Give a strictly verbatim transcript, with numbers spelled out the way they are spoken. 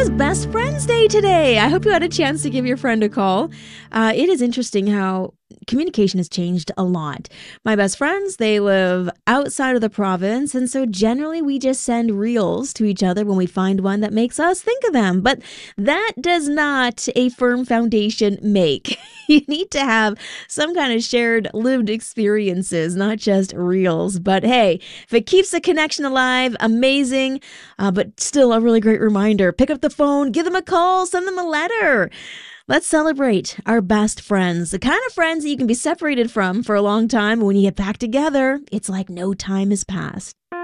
is Best Friends Day today. I hope you had a chance to give your friend a call. Uh, it is interesting how communication has changed a lot. My best friends, they live outside of the province, and so generally we just send reels to each other when we find one that makes us think of them. But that does not a firm foundation make. You need to have some kind of shared lived experiences, not just reels. But hey, if it keeps the connection alive, amazing. Uh, but still a really great reminder. Pick up the phone, give them a call, send them a letter. Let's celebrate our best friends, the kind of friends that you can be separated from for a long time. When you get back together, it's like no time has passed.